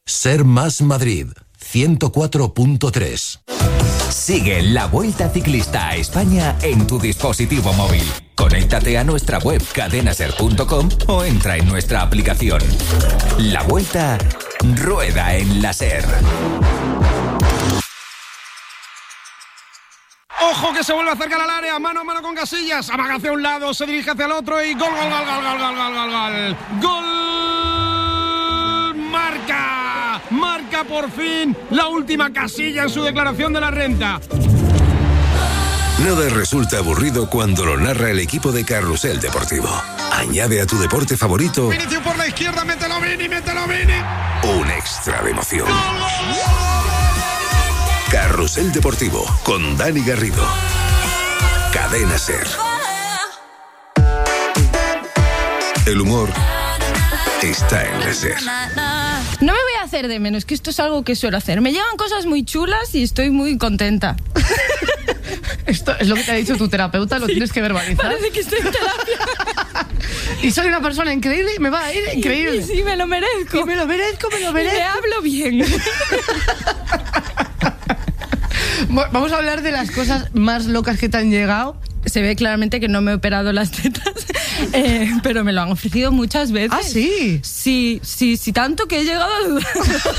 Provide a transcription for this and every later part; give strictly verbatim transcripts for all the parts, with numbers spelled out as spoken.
Ser Más Madrid, ciento cuatro punto tres. Sigue la Vuelta Ciclista a España en tu dispositivo móvil. Conéctate a nuestra web cadenaser punto com o entra en nuestra aplicación. La Vuelta rueda en la SER. Ojo que se vuelve a acercar al área, mano a mano con Casillas, amaga hacia un lado, se dirige hacia el otro y gol, gol, gol, gol, gol, gol, gol, gol, gol, gol, marca, marca por fin la última Casilla en su declaración de la renta. Nada resulta aburrido cuando lo narra el equipo de Carrusel Deportivo. Añade a tu deporte favorito Vinicius por la izquierda, mételo Vini, mételo Vini. un extra de emoción. Carrusel Deportivo con Dani Garrido. Cadena SER. El humor está en la SER. No me voy a hacer de menos, que esto es algo que suelo hacer. Me llegan cosas muy chulas y estoy muy contenta. Esto es lo que te ha dicho tu terapeuta, lo sí, tienes que verbalizar. Parece que estoy en terapia. Y soy una persona increíble y me va a ir increíble. Sí, sí, me lo merezco. Y me lo merezco, me lo merezco. Y me hablo bien. Vamos a hablar de las cosas más locas que te han llegado. Se ve claramente que no me he operado las tetas, eh, pero me lo han ofrecido muchas veces. ¿Ah, sí? Sí, sí, sí, tanto que he llegado a dudar.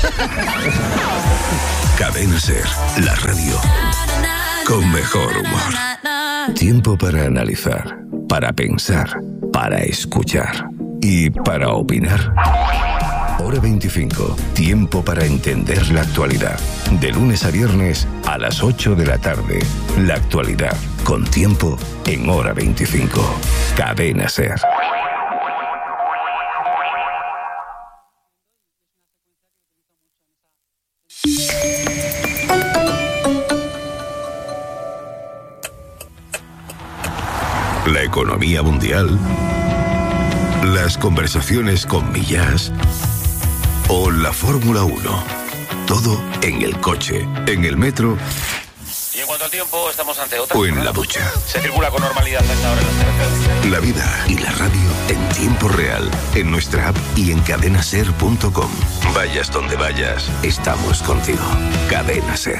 Cadena SER, la radio con mejor humor. Tiempo para analizar, para pensar, para escuchar y para opinar. Hora veinticinco, tiempo para entender la actualidad. De lunes a viernes a las ocho de la tarde. La actualidad con tiempo en Hora veinticinco. Cadena SER. La economía mundial, las conversaciones con Millás o la Fórmula uno. Todo en el coche, en el metro. Y en cuanto al tiempo, estamos ante otra. O en la ducha. Se circula con normalidad a esta hora en las carreteras. La vida y la radio en tiempo real, en nuestra app y en cadenaser punto com. Vayas donde vayas, estamos contigo. Cadena SER.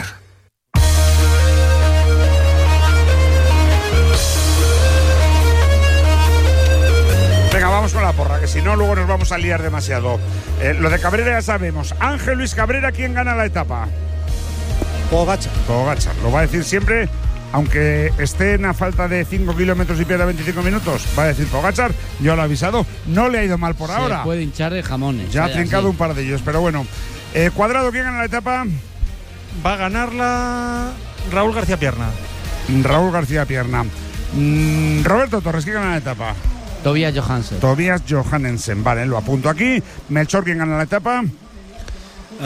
Venga, vamos con la porra, que si no, luego nos vamos a liar demasiado. Eh, lo de Cabrera ya sabemos. Ángel Luis Cabrera, ¿quién gana la etapa? Pogačar. Pogačar. Lo va a decir siempre, aunque estén a falta de cinco kilómetros y pierda veinticinco minutos. Va a decir Pogačar. Yo lo he avisado. No le ha ido mal por Se ahora. puede hinchar de jamones. Ya ha trincado así. un par de ellos, pero bueno. Eh, Cuadrado, ¿quién gana la etapa? Va a ganarla Raúl García Pierna. Raúl García Pierna. Mm, Roberto Torres, ¿quién gana la etapa? Tobias Johansen. Tobias Johannesen, vale, lo apunto aquí. Melchor, ¿quién gana la etapa? Uh,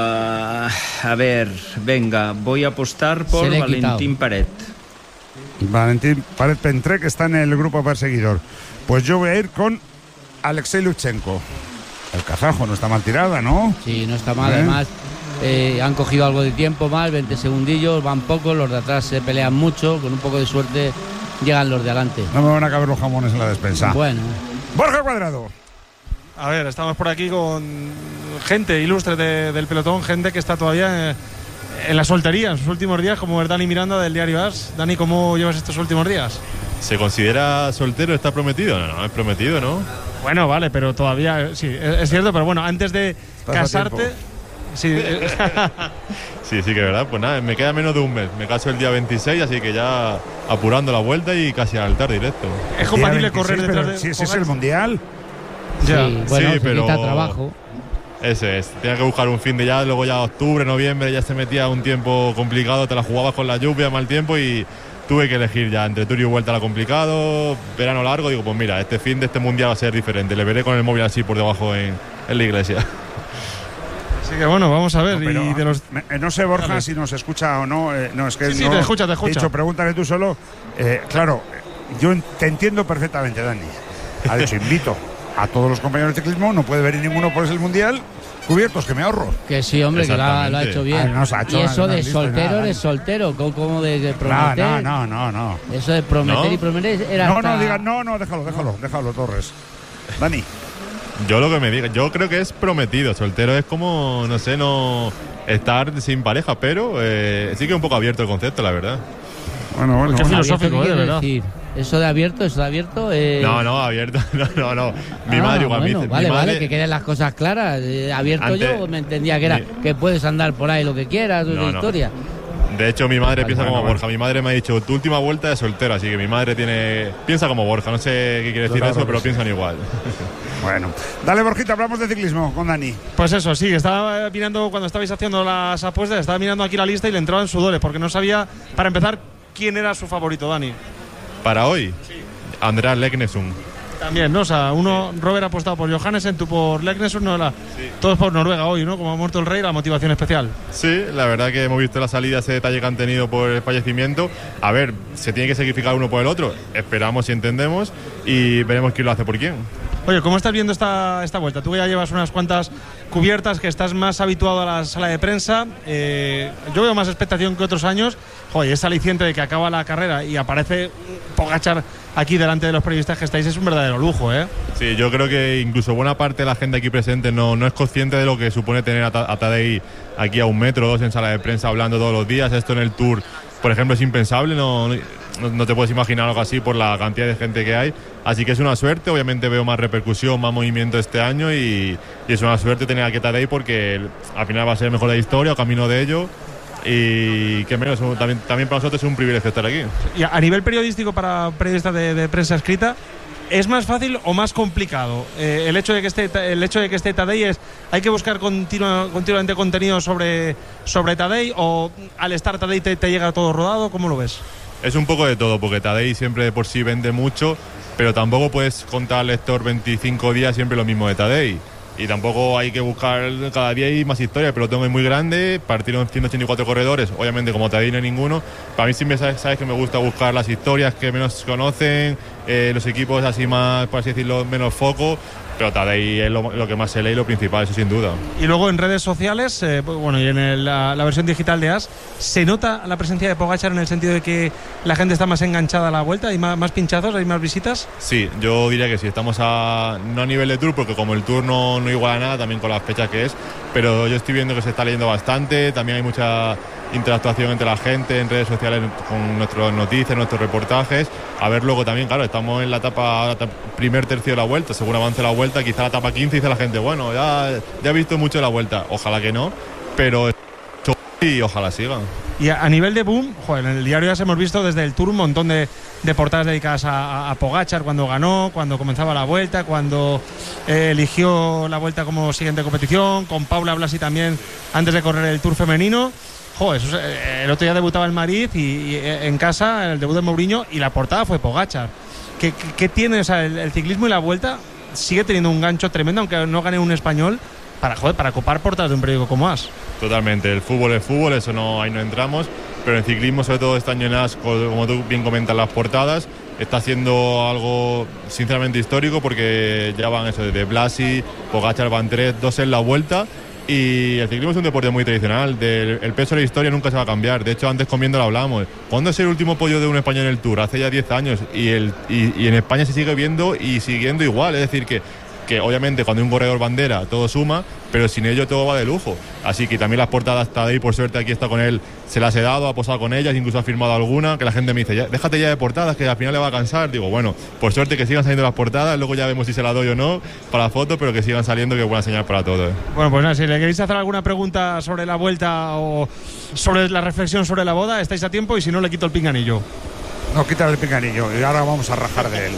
a ver, venga, voy a apostar por Valentín Paret. Valentín Paret Pentré, que está en el grupo perseguidor. Pues yo voy a ir con Alexei Lutsenko. El kazajo no está mal tirada, ¿no? Sí, no está mal, ¿Eh? además eh, han cogido algo de tiempo mal, veinte segundillos, van pocos, los de atrás se pelean mucho, con un poco de suerte llegan los de adelante. No me van a caber los jamones en la despensa. Bueno. Borja Cuadrado. A ver, estamos por aquí con gente ilustre de, del pelotón, gente que está todavía en, en la soltería, en sus últimos días, como es Dani Miranda del diario As. Dani, ¿cómo llevas estos últimos días? ¿Se considera soltero? ¿Está prometido? No, no, es prometido, ¿no? Bueno, vale, pero todavía, sí, es, es cierto, pero bueno, antes de casarte... Sí, sí, sí, que es verdad. Pues nada, me queda menos de un mes. Me caso el día veintiséis, así que ya apurando la vuelta y casi al altar directo. ¿Es compatible correr detrás de...? Si ese es el Mundial. Ya. Sí, bueno, sí, se pero quita trabajo. Ese es. Tenía que buscar un fin de ya, luego ya octubre, noviembre, ya se metía un tiempo complicado, te la jugabas con la lluvia, mal tiempo y tuve que elegir ya entre Tour y vuelta era complicado, verano largo, digo, pues mira, este fin de este Mundial va a ser diferente. Le veré con el móvil así por debajo en, en la iglesia. Así que bueno, vamos a ver. No, pero, y de los... no sé, Borja, Dale. si nos escucha o no. Eh, no, es que Sí, sí, no, te escucha, te escucha. He dicho, pregúntale tú solo. Eh, claro, yo te entiendo perfectamente, Dani. Ha dicho, invito a todos los compañeros de ciclismo, no puede venir ninguno por el Mundial. Cubiertos, que me ahorro. Que sí, hombre, que lo ha, lo ha hecho bien. Ah, no se ha hecho y eso nada, de listo, soltero nada, eres soltero, como, como de, de prometer. No, no, no, no, no. Eso de prometer ¿No? y prometer era No, hasta... no, diga, no, no, déjalo, déjalo, déjalo, Torres. Dani. Yo lo que me diga, yo creo que es prometido. Soltero es como, no sé, no estar sin pareja, pero eh, sí que es un poco abierto el concepto, la verdad. Bueno, bueno. Qué filosófico, ¿Qué ¿eh? De verdad. decir? Eso de abierto, eso de abierto. Eh... No, no, abierto, no, no, no. Mi ah, madre igual bueno, me dice. Vale, mi madre, vale, que queden las cosas claras. Eh, abierto antes, yo me entendía que era mi, que puedes andar por ahí lo que quieras, no, no. historia. De hecho, mi madre vale, piensa bueno, como bueno. Borja. Mi madre me ha dicho, tu última vuelta es soltera, así que mi madre tiene piensa como Borja. No sé qué quiere decir claro, eso, pero sí. Piensan igual. Bueno, dale, Borjita, hablamos de ciclismo con Dani. Pues eso, sí, estaba mirando, cuando estabais haciendo las apuestas, estaba mirando aquí la lista y le entraban sudores, porque no sabía, para empezar, quién era su favorito, Dani. ¿Para hoy? Sí. Andreas Leknesund. También, ¿no? O sea, uno, Robert ha apostado por Johannesen, tú por Leknesund, no la, sí. Todos por Noruega hoy, ¿no? Como ha muerto el rey, la motivación especial. Sí, la verdad que hemos visto la salida, ese detalle que han tenido por el fallecimiento. A ver, se tiene que sacrificar uno por el otro. Esperamos y entendemos y veremos quién lo hace por quién. Oye, ¿cómo estás viendo esta, esta vuelta? Tú ya llevas unas cuantas cubiertas, que estás más habituado a la sala de prensa. Eh, yo veo más expectación que otros años. Joder, ese aliciente de que acaba la carrera y aparece Pogačar aquí delante de los periodistas que estáis es un verdadero lujo, ¿eh? Sí, yo creo que incluso buena parte de la gente aquí presente no, no es consciente de lo que supone tener a, a Tadej aquí a un metro o dos en sala de prensa hablando todos los días. Esto en el Tour, por ejemplo, es impensable, no, no, no te puedes imaginar algo así por la cantidad de gente que hay. Así que es una suerte, obviamente veo más repercusión, más movimiento este año y, y es una suerte tener aquí a Tadej porque al final va a ser el mejor de la historia, o camino de ello. Y que menos, también, también para nosotros es un privilegio estar aquí. Y a nivel periodístico, para periodistas de, de prensa escrita, ¿es más fácil o más complicado? Eh, el hecho de que esté el hecho de que esté Tadej es, ¿hay que buscar continua, continuamente contenido sobre, sobre Tadej o al estar Tadej te, te llega todo rodado? ¿Cómo lo ves? Es un poco de todo, porque Tadej siempre de por sí vende mucho, pero tampoco puedes contar al lector veinticinco días siempre lo mismo de Tadej. Y tampoco hay que buscar cada día hay más historia. El pelotón es muy grande, partieron ciento ochenta y cuatro corredores, obviamente como Tadej no hay ninguno. Para mí siempre sabes, sabes que me gusta buscar las historias que menos conocen, eh, los equipos así más, por así decirlo, menos foco. Pero Tadej es lo, lo que más se lee y lo principal, eso sin duda. Y luego en redes sociales, eh, bueno, y en el, la, la versión digital de As, ¿se nota la presencia de Pogačar en el sentido de que la gente está más enganchada a la vuelta? ¿Hay más, más pinchazos? ¿Hay más visitas? Sí, yo diría que sí. Estamos a, no a nivel de Tour, porque como el Tour no, no iguala nada, también con las fechas que es, pero yo estoy viendo que se está leyendo bastante. También hay mucha interactuación entre la gente en redes sociales con nuestras noticias, nuestros reportajes. A ver luego también, claro, estamos en la etapa, la primer tercio de la vuelta, según avance la vuelta, quizá la etapa quince dice la gente, bueno, ya, ya he visto mucho de la vuelta, ojalá que no, pero y ojalá siga. Y a, a nivel de boom, joder, en el diario ya hemos visto desde el Tour un montón de, de portadas dedicadas a, a, a Pogačar, cuando ganó, cuando comenzaba la vuelta, cuando eh, eligió la vuelta como siguiente competición, con Paula Blasi también antes de correr el Tour femenino. Joder, eso, eh, el otro día debutaba el Madrid y, y en casa el debut de Mourinho y la portada fue Pogačar. ¿Qué, qué, qué tiene? O sea, el, el ciclismo y la vuelta sigue teniendo un gancho tremendo, aunque no gane un español, para, joder, para copar portadas de un periódico como As. Totalmente, el fútbol es fútbol, eso no, ahí no entramos, pero el ciclismo, sobre todo este año en As, como tú bien comentas, las portadas, está haciendo algo sinceramente histórico, porque ya van eso, desde Blasi, Pogačar van tres, dos en la vuelta. Y el ciclismo es un deporte muy tradicional, del, el peso de la historia nunca se va a cambiar. De hecho, antes comiendo lo hablábamos. ¿Cuándo es el último podio de un español en el Tour? Hace ya diez años y, el, y, y en España se sigue viendo y siguiendo igual. Es decir, que, que obviamente cuando hay un corredor bandera todo suma, pero sin ello todo va de lujo. Así que también las portadas Tadej, por suerte aquí está con él, se las he dado, ha posado con ellas, incluso ha firmado alguna, que la gente me dice, ya, déjate ya de portadas, que al final le va a cansar. Digo, bueno, por suerte que sigan saliendo las portadas, luego ya vemos si se las doy o no para la foto, pero que sigan saliendo, que es buena señal para todos. ¿eh? Bueno, pues nada, si le queréis hacer alguna pregunta sobre la vuelta o sobre la reflexión sobre la boda, estáis a tiempo, y si no, le quito el pinganillo. No, quita el pinganillo y ahora vamos a rajar de él.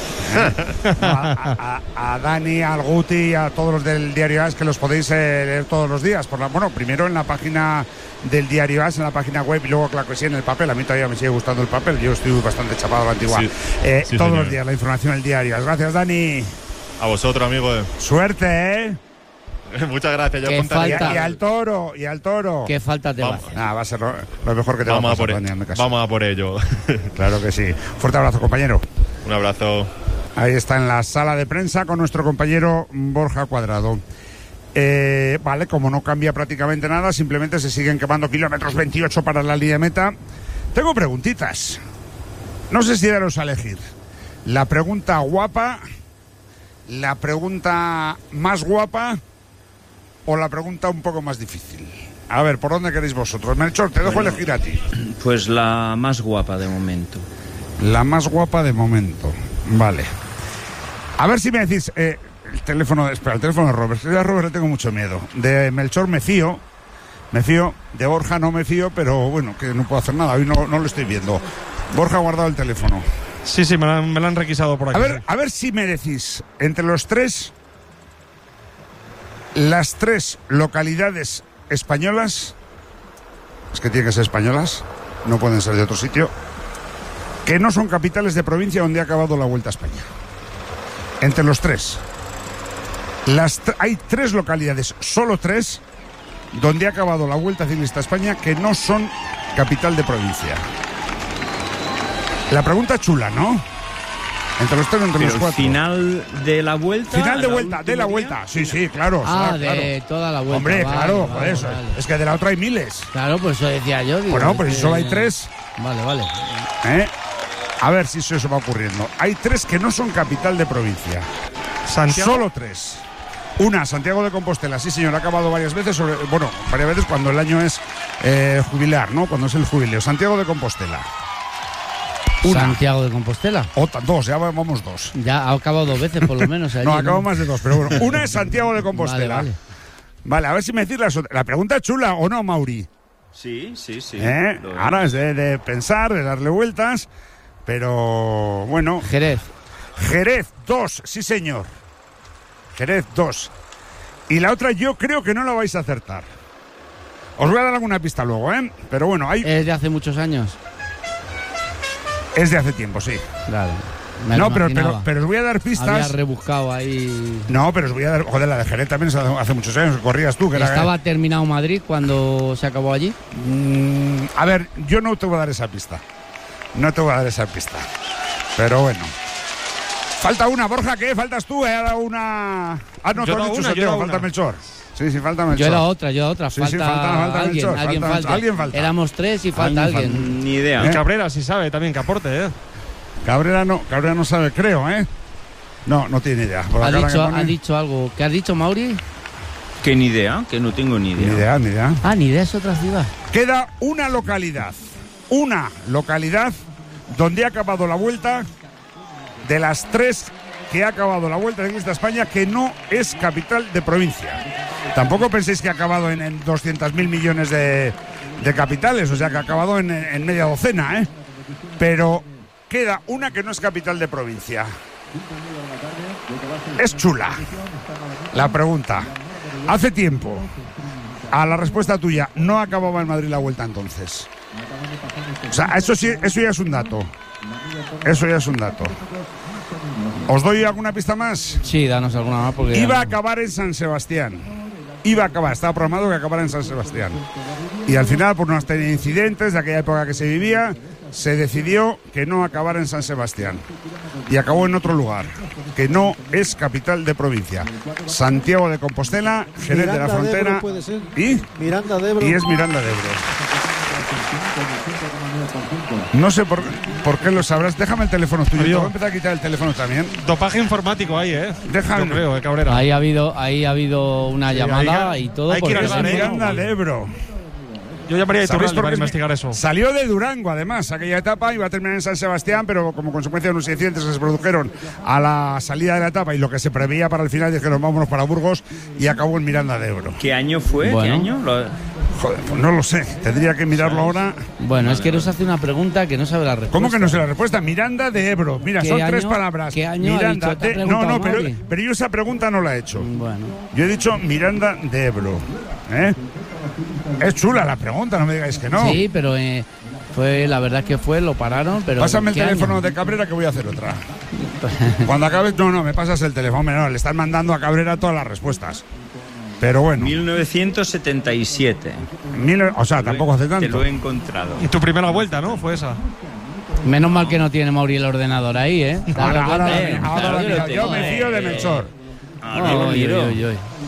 ¿Eh? a, a, a Dani, al Guti y a todos los del Diario As, que los podéis eh, leer todos los días. Por la, bueno, primero en la página del Diario As, en la página web, y luego, claro que sí, en el papel. A mí todavía me sigue gustando el papel. Yo estoy bastante chapado a la antigua. Sí, eh, sí, todos señor. Los días la información del Diario As. Gracias, Dani. A vosotros, amigos. Suerte, ¿eh? Muchas gracias. Yo falta? Y, y al toro, y al toro. ¿Qué falta te va a hacer? Nah, va a ser lo, lo mejor que te vamos va a pasar, por Dani, en mi caso. Vamos a por ello. Claro que sí. Fuerte abrazo, compañero. Un abrazo. Ahí está en la sala de prensa con nuestro compañero Borja Cuadrado. Eh, vale, como no cambia prácticamente nada, simplemente se siguen quemando kilómetros veintiocho para la línea de meta. Tengo preguntitas. No sé si daros a elegir. La pregunta guapa ¿La pregunta más guapa o la pregunta un poco más difícil? A ver, ¿por dónde queréis vosotros? Melchor, te dejo bueno, elegir a ti. Pues la más guapa de momento. La más guapa de momento. Vale. A ver si me decís... Eh, el teléfono... Espera, el teléfono de Robert. Yo a Robert le tengo mucho miedo. De Melchor me fío. Me fío. De Borja no me fío, pero bueno, que no puedo hacer nada. Hoy no, no lo estoy viendo. Borja ha guardado el teléfono. Sí, sí, me lo han, me lo han requisado por aquí. A ver, sí. a ver si me decís, entre los tres, las tres localidades españolas, es que tienen que ser españolas, no pueden ser de otro sitio, que no son capitales de provincia donde ha acabado la Vuelta a España. Entre los tres. Las t- hay tres localidades, solo tres, donde ha acabado la Vuelta Ciclista a España que no son capital de provincia. La pregunta chula, ¿no? Entre los tres, entre Pero los cuatro. final de la vuelta. Final de la vuelta, de la vuelta. día. Sí, sí, claro. Ah, será, de claro. toda la vuelta. Hombre, vale, claro, vale, por eso. vale. Es que de la otra hay miles. Claro, por eso decía yo. Digo, Bueno, pues es si solo que- hay tres. Vale, vale. ¿eh? A ver si eso se va ocurriendo. Hay tres que no son capital de provincia. Santiago. Solo tres. Una, Santiago de Compostela, sí señor, ha acabado varias veces, sobre, bueno, varias veces cuando el año es eh, jubilar, ¿no? Cuando es el jubileo. Santiago de Compostela. Una. Santiago de Compostela. Otra, dos, ya vamos dos. Ya ha acabado dos veces por lo menos. Allí, No, acabo más de dos, pero bueno. Una es Santiago de Compostela. Vale, Vale, vale. a ver si me decís la, la pregunta es chula o no, Mauri. Sí, sí, sí. ¿Eh? Lo- Ahora es de, de pensar, de darle vueltas, pero bueno. Jerez. Jerez dos, sí señor. Jerez dos. Y la otra yo creo que no la vais a acertar. Os voy a dar alguna pista luego, ¿eh? Pero bueno, hay... Es de hace muchos años. Es de hace tiempo, sí. Claro. Me No, lo pero, imaginaba. pero, pero os voy a dar Había pistas. rebuscado ahí. No, pero os voy a dar... Joder, la de Jerez también es hace, hace muchos años, corrías tú. Que era- ¿Estaba terminado Madrid cuando se acabó allí? Mm, a ver, yo no te voy a dar esa pista. No te voy a dar esa pista. Pero bueno. Falta una, Borja, ¿qué? ¿Faltas tú? ¿Eh? Ahora una... Ah, no, Yo tú has he dado dicho una, yo he Santiago, dado falta una. Melchor. Sí, sí, falta Melchor. Yo era otra, yo era otra. Sí, falta, sí, falta- falta alguien, Melchor, alguien falta- falta. alguien falta. Éramos tres y falta Alguien alguien. falta. Ni idea. ¿Eh? Cabrera sí sabe también que aporte, ¿eh? Cabrera no, Cabrera no sabe, creo, ¿eh? No, no tiene idea. Por la ¿Ha cara dicho, que pone, ha dicho algo? ¿Qué has dicho, Mauri? Que ni idea, que no tengo ni Ni idea. idea, ni idea. Ah, ni idea, es otra ciudad. Queda una localidad. Una localidad donde ha acabado la vuelta de las tres que ha acabado la Vuelta Ciclista a España, que no es capital de provincia. Tampoco penséis que ha acabado en, en doscientos mil millones de, de capitales, o sea que ha acabado en, en media docena, ¿eh? Pero queda una que no es capital de provincia. Es chula la pregunta. Hace tiempo, a la respuesta tuya, no acababa en Madrid la Vuelta entonces. O sea, eso sí, eso ya es un dato. Eso ya es un dato. ¿Os doy alguna pista más? Sí, danos alguna más porque... Iba a acabar en San Sebastián. Iba a acabar, estaba programado que acabara en San Sebastián. Y al final, por unos incidentes de aquella época que se vivía, se decidió que no acabara en San Sebastián. Y acabó en otro lugar, que no es capital de provincia. Santiago de Compostela, Jerez de la Miranda de Frontera. Ebro puede ser. ¿Y? Miranda de Ebro. Y es Miranda de Ebro. No sé por, por qué lo sabrás. Déjame el teléfono tuyo. Te voy a empezar a quitar el teléfono también. Dopaje informático ahí, ¿eh? Déjame. Yo creo, eh, Cabrera. Ahí ha habido, ahí ha habido una Sí, llamada hay que- y todo. hay que ir porque al bar, es ¿eh? Miranda de Ebro. Yo llamaría a ¿Sabéis Iturralde por para qué es mi- investigar eso. Salió de Durango, además, aquella etapa iba a terminar en San Sebastián, pero como consecuencia de unos incidentes que se produjeron a la salida de la etapa y lo que se preveía para el final, dijeron vámonos para Burgos y acabó en Miranda de Ebro. ¿Qué año fue? Bueno. ¿Qué año? Lo- Joder, pues no lo sé, tendría que mirarlo ahora. Bueno, es que nos hace una pregunta que no sabe la respuesta. ¿Cómo que no sé la respuesta? Miranda de Ebro. Mira, ¿Qué son año- tres palabras. qué año ha Miranda dicho? ¿Te ha de... No, preguntado no, pero, Mauri? pero yo esa pregunta no la he hecho. Bueno. Yo he dicho Miranda de Ebro. ¿Eh? Es chula la pregunta, no me digáis que no. Sí, pero eh, fue la verdad que fue, lo pararon, pero... Pásame el ¿qué teléfono año? de Cabrera que voy a hacer otra. Cuando acabes, no, no, me pasas el teléfono. Hombre, no, le están mandando a Cabrera todas las respuestas. Pero bueno. mil novecientos setenta y siete. Mil, o sea, tampoco hace Te tanto. lo he encontrado. Y tu primera vuelta, ¿no? Fue esa. Menos mal que no tiene Mauri el ordenador ahí, ¿eh? ¿Te has dado Ahora, ahora, cuenta? ahora, ahora, Claro, yo mira, lo yo tengo, me fío de eh. Melchor. Ahora lo Oy, miro. oy, oy.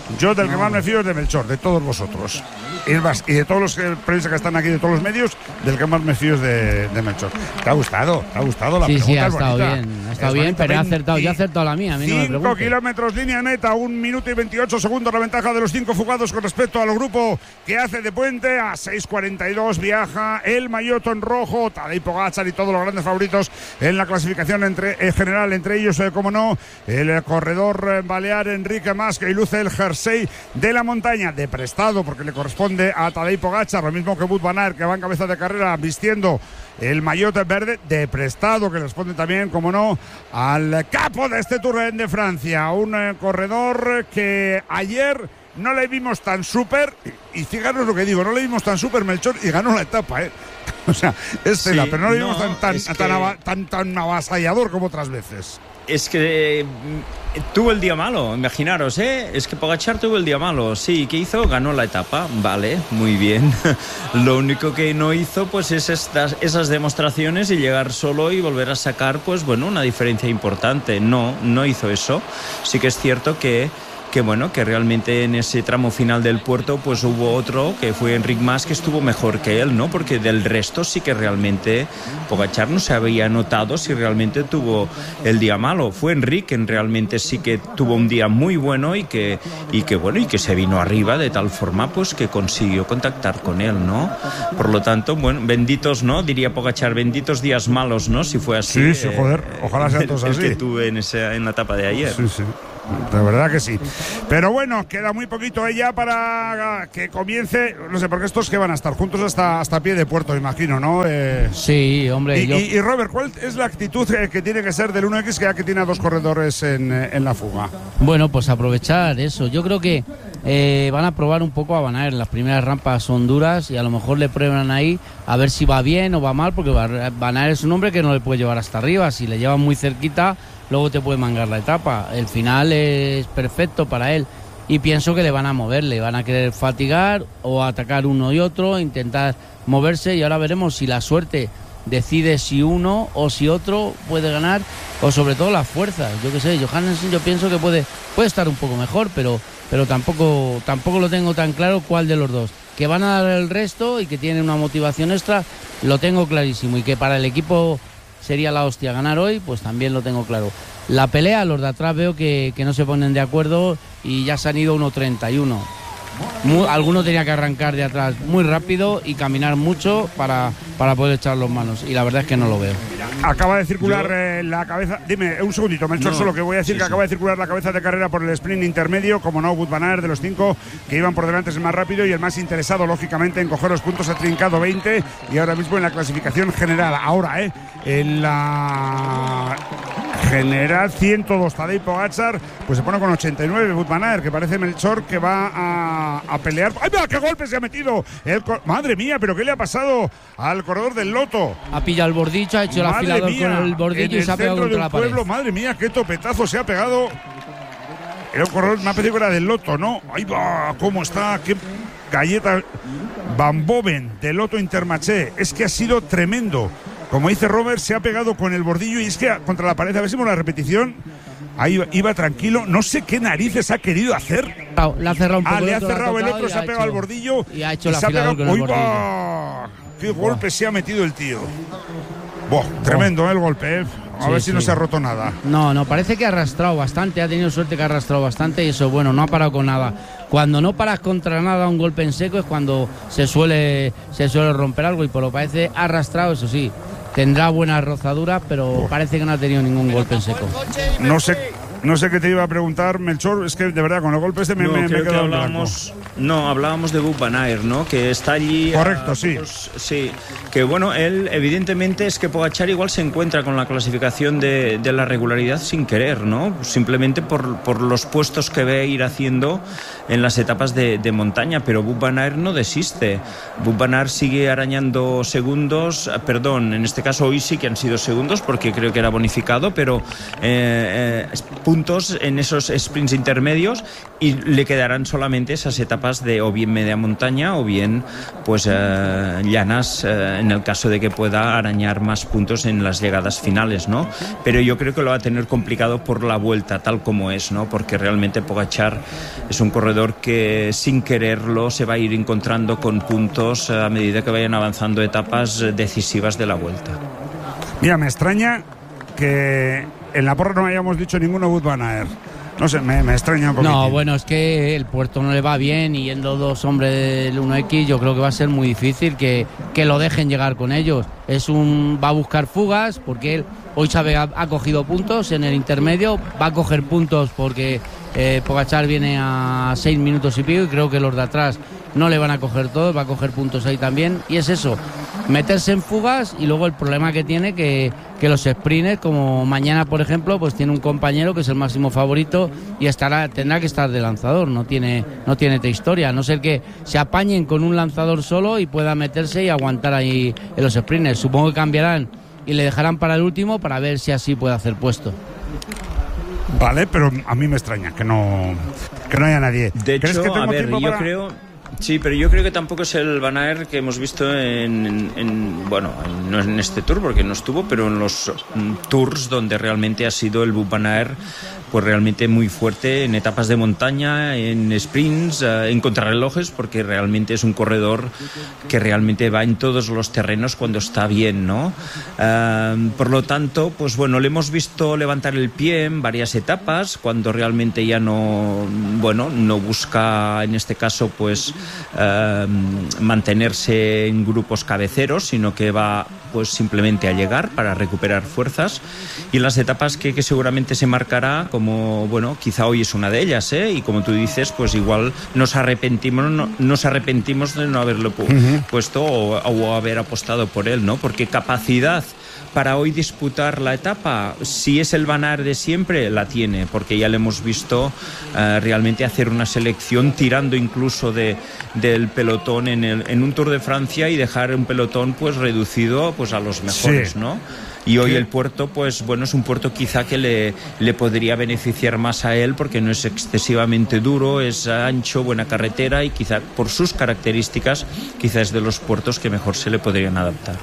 Yo del no. que más me fío es de Melchor, de todos vosotros. Y, más, y de todos los periodistas que están aquí, de todos los medios, del que más me fío es de, de Melchor. ¿Te ha gustado? ¿Te ha gustado la sí, pregunta? Sí, ha estado bonita. bien, ha estado es bien, pero he acertado, yo he acertado la mía. A mí no me preguntes. cinco kilómetros línea neta, un minuto y veintiocho segundos la ventaja de los cinco fugados con respecto al grupo que hace de puente. A seis cuarenta y dos viaja el maillot en rojo, Tadej Pogačar y todos los grandes favoritos en la clasificación entre, en general, entre ellos, eh, como no, el corredor eh, balear Enrique Mas, que luce el jersey de la montaña de prestado porque le corresponde a Tadej Pogačar, lo mismo que Wout van Aert, que va en cabeza de carrera vistiendo el maillot verde de prestado, que responde también, como no, al capo de este Tour de Francia, un eh, corredor que ayer no le vimos tan súper, y fijaros lo que digo, no le vimos tan súper, Melchor, y ganó la etapa, ¿eh? O sea, es tela, sí, pero no le vimos no, tan, tan, tan, que... tan, tan avasallador como otras veces. Es que eh, tuvo el día malo, imaginaros, ¿eh? Es que Pogačar tuvo el día malo. Sí, ¿qué hizo? Ganó la etapa, vale, muy bien. Lo único que no hizo, pues, es estas, esas demostraciones y llegar solo y volver a sacar, pues, bueno, una diferencia importante. No, no hizo eso. Sí que es cierto que que bueno, que realmente en ese tramo final del puerto pues hubo otro que fue Enric Mas, que estuvo mejor que él, ¿no? Porque del resto sí que realmente Pogačar no se había notado si realmente tuvo el día malo. Fue Enric quien realmente sí que tuvo un día muy bueno y que, y que bueno, y que se vino arriba de tal forma pues que consiguió contactar con él, ¿no? Por lo tanto, bueno, benditos, ¿no? Diría Pogačar, benditos días malos, ¿no? Si fue así. Sí, sí, joder, ojalá sean todos así. El que tuve en, esa, en la etapa de ayer. Sí, sí. De verdad que sí. Pero bueno, queda muy poquito ella para que comience. No sé, porque estos que van a estar juntos hasta, hasta pie de puerto, imagino, ¿no? Eh, sí, hombre. Y, yo... y, y Robert, ¿cuál es la actitud que tiene que ser del uno equis que ya que tiene a dos corredores en, en la fuga? Bueno, pues aprovechar eso. Yo creo que eh, van a probar un poco a Van Aert. Las primeras rampas son duras y a lo mejor le prueban ahí a ver si va bien o va mal, porque Van Aert es un hombre que no le puede llevar hasta arriba. Si le llevan muy cerquita, luego te puede mangar la etapa. El final es perfecto para él y pienso que le van a mover, le van a querer fatigar o atacar uno y otro, intentar moverse, y ahora veremos si la suerte decide si uno o si otro puede ganar, o sobre todo las fuerzas. Yo qué sé, Johannesson yo pienso que puede, puede estar un poco mejor, pero, pero tampoco, tampoco lo tengo tan claro cuál de los dos. Que van a dar el resto y que tienen una motivación extra, lo tengo clarísimo, y que para el equipo sería la hostia ganar hoy, pues también lo tengo claro. La pelea, los de atrás veo que, que no se ponen de acuerdo y ya se han ido uno treinta y uno. Muy, alguno tenía que arrancar de atrás muy rápido y caminar mucho para, para poder echar las manos, y la verdad es que no lo veo. Acaba de circular eh, la cabeza, dime un segundito, Melchor, no, solo que voy a decir sí, que sí. acaba de circular la cabeza de carrera por el sprint intermedio, como no, Wout van Aert, de los cinco que iban por delante es el más rápido y el más interesado, lógicamente, en coger los puntos. Ha trincado veinte y ahora mismo en la clasificación general, ahora, eh, en la general ciento dos Tadej Pogačar, pues se pone con ochenta y nueve Wout van Aert, que parece, Melchor, que va a, a pelear. ¡Ay, mira, qué golpe se ha metido! El cor... Madre mía, pero ¿qué le ha pasado al corredor del Loto? Ha pillado el bordillo, ha hecho el afilador con el bordillo y se ha pegado contra la pared. Pueblo, madre mía, qué topetazo se ha pegado. El corredor, me ha pedido que era del Loto, ¿no? ¡Ahí va! ¿Cómo está? ¡Qué galleta! Van Boven, del Loto Intermarché. Es que ha sido tremendo. Como dice Robert, se ha pegado con el bordillo y es que contra la pared, a ver si vemos la repetición. Ahí iba, iba tranquilo, no sé qué narices ha querido hacer. No, le ha cerrado un poco. Ah, le ha cerrado el otro, se ha pegado al bordillo. Y ha hecho la afilador con el bordillo. ¡Uy, qué golpe se ha metido el tío! Boh, tremendo, ¿eh? El golpe, ¿eh? A sí, ver si sí. no se ha roto nada. No, no, parece que ha arrastrado bastante, ha tenido suerte que ha arrastrado bastante y eso, bueno, no ha parado con nada. Cuando no paras contra nada un golpe en seco es cuando se suele, se suele romper algo, y por lo parece ha arrastrado, eso sí. Tendrá buenas rozaduras, pero oh. parece que no ha tenido ningún golpe en seco. No sé, no sé qué te iba a preguntar, Melchor, es que de verdad con el golpe este me, no, me, me he quedado hablábamos, No, hablábamos de Wout van Aert, ¿no? Que está allí. Correcto, a, sí. Pues, sí, que bueno, él evidentemente es que Pogačar igual se encuentra con la clasificación de, de la regularidad sin querer, ¿no? Simplemente por, por los puestos que ve ir haciendo en las etapas de, de montaña, pero Wout van Aert no desiste. Wout van Aert sigue arañando segundos, perdón, en este caso hoy sí que han sido segundos porque creo que era bonificado, pero eh, eh, puntos en esos sprints intermedios y le quedarán solamente esas etapas de o bien media montaña o bien pues eh, llanas eh, en el caso de que pueda arañar más puntos en las llegadas finales, ¿no? Pero yo creo que lo va a tener complicado por la vuelta tal como es, ¿no? Porque realmente Pogačar es un corredor que sin quererlo se va a ir encontrando con puntos a medida que vayan avanzando etapas decisivas de la vuelta. Mira, me extraña que en la porra no hayamos dicho ninguno Wout van Aert. No sé, me, me extraña un poquito. No, bueno, es que el puerto no le va bien y yendo dos hombres del uno equis yo creo que va a ser muy difícil que, que lo dejen llegar con ellos. Es un va a buscar fugas porque él hoy sabe ha, ha cogido puntos en el intermedio, va a coger puntos porque eh, Pogačar viene a seis minutos y pico y creo que los de atrás no le van a coger todos, va a coger puntos ahí también y es eso, meterse en fugas y luego el problema que tiene que, que los sprints, como mañana por ejemplo, pues tiene un compañero que es el máximo favorito y estará tendrá que estar de lanzador, no tiene no tiene otra historia, a no ser que se apañen con un lanzador solo y pueda meterse y aguantar ahí en los sprints. Supongo que cambiarán y le dejarán para el último para ver si así puede hacer puesto. Vale, pero a mí me extraña que no que no haya nadie. De hecho, que a ver, yo para... creo... Sí, pero yo creo que tampoco es el Van Aert que hemos visto en, en, en bueno, no en este tour porque no estuvo, pero en los um, tours donde realmente ha sido el Van Aert pues realmente muy fuerte en etapas de montaña, en sprints, uh, en contrarrelojes, porque realmente es un corredor que realmente va en todos los terrenos cuando está bien, ¿no? Uh, por lo tanto, pues bueno, le hemos visto levantar el pie en varias etapas, cuando realmente ya no, bueno, no busca en este caso pues Uh, mantenerse en grupos cabeceros, sino que va pues simplemente a llegar para recuperar fuerzas y las etapas que, que seguramente se marcará, como bueno, quizá hoy es una de ellas, ¿eh? Y como tú dices, pues igual nos arrepentimos no, nos arrepentimos de no haberlo pu- uh-huh. puesto o, o haber apostado por él, ¿no? Porque capacidad para hoy disputar la etapa, si es el Van Aert de siempre, la tiene, porque ya le hemos visto uh, realmente hacer una selección tirando incluso de, del pelotón en, el, en un Tour de Francia y dejar un pelotón pues reducido pues a los mejores, sí. ¿no? Y hoy el puerto, pues bueno, es un puerto quizá que le, le podría beneficiar más a él porque no es excesivamente duro, es ancho, buena carretera y quizá por sus características, quizá es de los puertos que mejor se le podrían adaptar.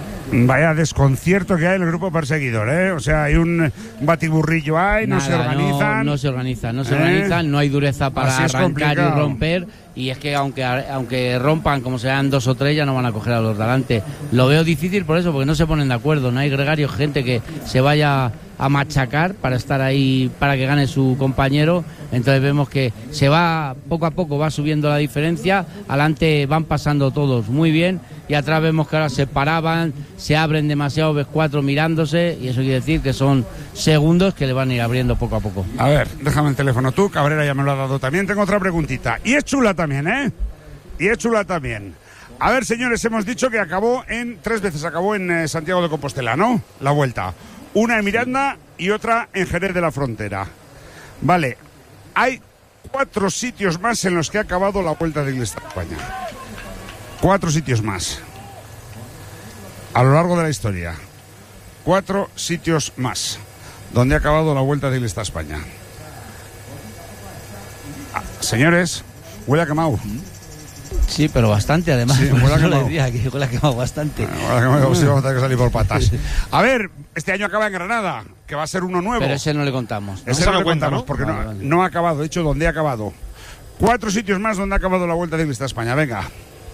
Vaya desconcierto que hay en el grupo perseguidor, ¿eh? O sea, hay un batiburrillo ahí, no Nada, se organizan. No, no se organizan, no se ¿Eh? organizan, no hay dureza para Así es arrancar complicado. y romper. Y es que aunque aunque rompan, como sean dos o tres, ya no van a coger a los de adelante. Lo veo difícil por eso, porque no se ponen de acuerdo. No hay gregarios, gente que se vaya a machacar para estar ahí, para que gane su compañero. Entonces vemos que se va, poco a poco va subiendo la diferencia. Adelante van pasando todos muy bien. Y atrás vemos que ahora se paraban, se abren demasiado, ves cuatro mirándose. Y eso quiere decir que son segundos que le van a ir abriendo poco a poco. A ver, déjame el teléfono tú, Cabrera ya me lo ha dado también. Tengo otra preguntita. Y es chula también, ¿eh? Y es chula también. A ver, señores, hemos dicho que acabó en, tres veces acabó en eh, Santiago de Compostela, ¿no? La vuelta. Una en Miranda y otra en Jerez de la Frontera. Vale, hay cuatro sitios más en los que ha acabado la Vuelta de Iglesia a España. Cuatro sitios más. A lo largo de la historia. Cuatro sitios más donde ha acabado la Vuelta de Iglesia a España. Ah, señores, huele a quemado. Sí, pero bastante además. Sí, huele a quemado. Decía que huele a quemado bastante. Huele a quemado, sí, vamos a tener que salir por patas. A ver, este año acaba en Granada, que va a ser uno nuevo. Pero ese no le contamos, ¿no? Ese Ese no no le cuenta, contamos, ¿no? porque Vale, no, vale. no ha acabado. De hecho, ¿dónde ha acabado? Cuatro sitios más donde ha acabado la Vuelta de Iglesia a España. Venga.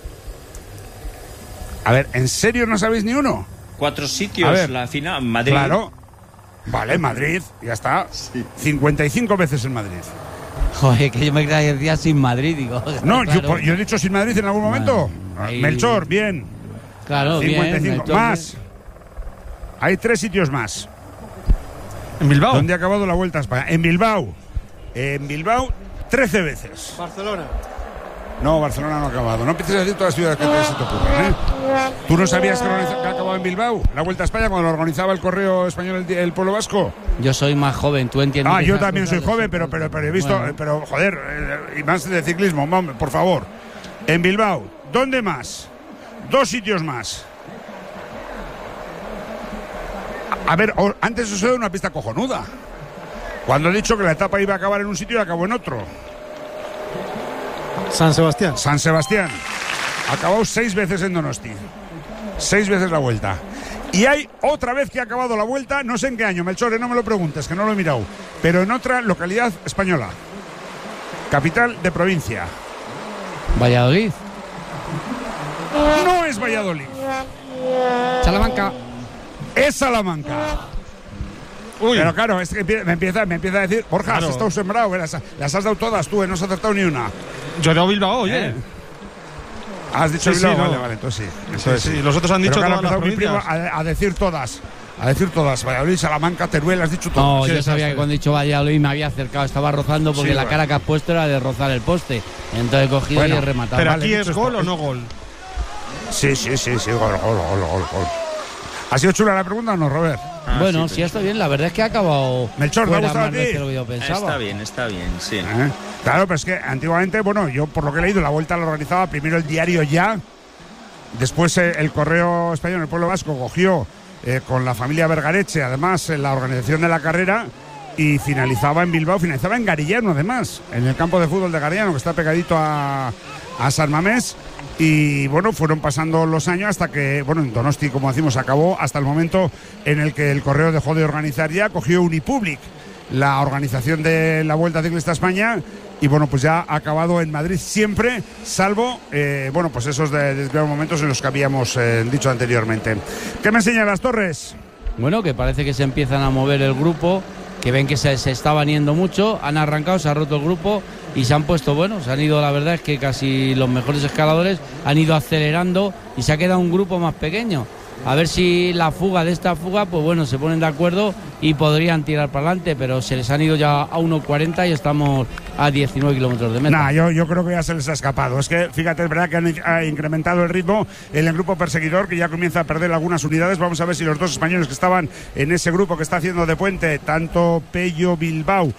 A ver, ¿en serio no sabéis ni uno? Cuatro A sitios, ver, la final, Madrid. Claro. Vale, Madrid, ya está. Sí. cincuenta y cinco veces en Madrid. Joder, que yo me creía que decía sin Madrid, digo. No, claro. yo, yo he dicho sin Madrid en algún momento. Vale. Ahí- Melchor, bien. Claro, cincuenta y cinco. bien. Más. Hay tres sitios más. ¿En Bilbao? ¿Dónde ha acabado la Vuelta a España? En Bilbao. En Bilbao, trece veces. Barcelona. No, Barcelona no ha acabado. No empieces a decir todas las ciudades que te, se te ocurran, ¿eh? ¿Tú no sabías que, organiza, que ha acabado en Bilbao la Vuelta a España cuando lo organizaba el Correo Español, el, el Pueblo Vasco? Yo soy más joven, tú entiendes. Ah, que yo esas también soy cosas joven, les pero, pero, pero he visto, Bueno. eh, pero joder, eh, y más de ciclismo, vamos, por favor. En Bilbao, ¿dónde más? Dos sitios más. A, a ver, o- antes os he dado una pista cojonuda. Cuando he dicho que la etapa iba a acabar en un sitio y acabó en otro. San Sebastián. San Sebastián. Acabó seis veces en Donosti. Seis veces la vuelta. Y hay otra vez que ha acabado la vuelta, no sé en qué año, Melchor, no me lo preguntes, que no lo he mirado, pero en otra localidad española. Capital de provincia. Valladolid. No es Valladolid. Salamanca. Es Salamanca. Uy. Pero claro, es que me empieza, me empieza a decir, Borja, claro. Has estado sembrado, las, las has dado todas tú, no has acertado ni una. Yo he dado Bilbao, oye. ¿Eh? Has dicho sí, Bilbao, sí, vale, no. vale, entonces sí. sí, entonces sí. sí. Los otros han dicho claro, todas las mi primo provincias. a, a decir todas. A decir todas. Valladolid, Salamanca, Teruel, has dicho todas. No, sí, yo sabía que cuando he dicho Valladolid me había acercado, estaba rozando porque sí, la bueno. cara que has puesto era de rozar el poste. Entonces he cogido bueno, y he rematado. Pero vale, aquí es gol o no gol. Sí, sí, sí, sí, gol, gol, gol, gol, gol. ¿Ha sido chula la pregunta o no, Robert? Ah, bueno, sí, sí, está bien. La verdad es que ha acabado. Melchor, ¿te ha gustado a ti? De lo que yo pensaba. Está bien, está bien, sí. ¿Eh? Claro, pero es que antiguamente, bueno, yo por lo que he leído, la vuelta la organizaba primero el diario Ya, después eh, el Correo Español, el Pueblo Vasco, cogió eh, con la familia Vergareche, además, en la organización de la carrera, y finalizaba en Bilbao, finalizaba en Garillano, además, en el campo de fútbol de Garillano, que está pegadito a, a San Mamés. Y bueno, fueron pasando los años hasta que, bueno, en Donosti, como decimos, acabó hasta el momento en el que el Correo dejó de organizar Ya, cogió Unipublic la organización de la Vuelta Ciclista a España, y bueno, pues ya ha acabado en Madrid siempre, salvo, eh, bueno, pues esos de, de, de momentos en los que habíamos eh, dicho anteriormente. ¿Qué me enseñan las Torres? Bueno, que parece que se empiezan a mover el grupo, que ven que se, se estaban yendo mucho, han arrancado, se ha roto el grupo y se han puesto, bueno, se han ido, la verdad es que casi los mejores escaladores han ido acelerando y se ha quedado un grupo más pequeño. A ver si la fuga de esta fuga, pues bueno, se ponen de acuerdo y podrían tirar para adelante, pero se les han ido ya a uno cuarenta y estamos a diecinueve kilómetros de meta. Nah, yo, yo creo que ya se les ha escapado. Es que, fíjate, es verdad que han ha incrementado el ritmo en el grupo perseguidor, que ya comienza a perder algunas unidades. Vamos a ver si los dos españoles que estaban en ese grupo que está haciendo de puente, tanto Pello Bilbao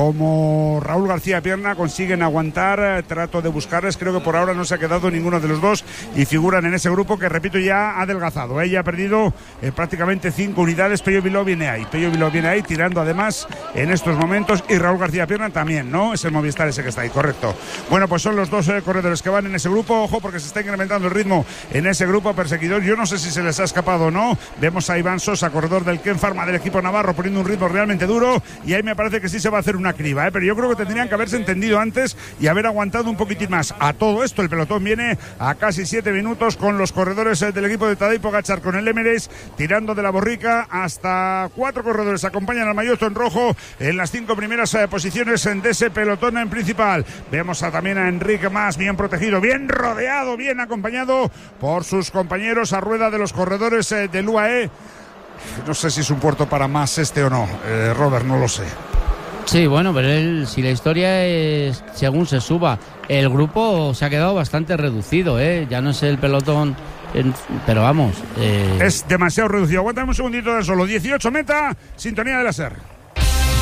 como Raúl García Pierna, consiguen aguantar. Trato de buscarles, creo que por ahora no se ha quedado ninguno de los dos y figuran en ese grupo que, repito, ya ha adelgazado. Ella ha perdido eh, prácticamente cinco unidades. Pello Bilbao viene ahí, Pello Bilbao viene ahí tirando además en estos momentos, y Raúl García Pierna también, ¿no? Es el Movistar ese que está ahí, correcto. Bueno, pues son los dos eh, corredores que van en ese grupo. Ojo, porque se está incrementando el ritmo en ese grupo perseguidor. Yo no sé si se les ha escapado o no. Vemos a Iván Sosa, corredor del Ken Pharma del equipo navarro, poniendo un ritmo realmente duro, y ahí me parece que sí se va a hacer una criba, ¿eh? Pero yo creo que tendrían que haberse entendido antes y haber aguantado un poquitín más. A todo esto el pelotón viene a casi siete minutos con los corredores eh, del equipo de Tadej Pogačar, con el Emirates tirando de la borrica. Hasta cuatro corredores acompañan al maillot en rojo en las cinco primeras eh, posiciones de ese pelotón en principal. Vemos a, también a Enrique Mas, bien protegido, bien rodeado, bien acompañado por sus compañeros a rueda de los corredores eh, del U A E. No sé si es un puerto para Mas este o no, eh, Robert, no lo sé. Sí, bueno, pero él, si la historia es según se suba, el grupo se ha quedado bastante reducido, ¿eh? Ya no es el pelotón, en, pero vamos. Eh... Es demasiado reducido. Aguántame un segundito de solo. dieciocho meta, sintonía de la SER.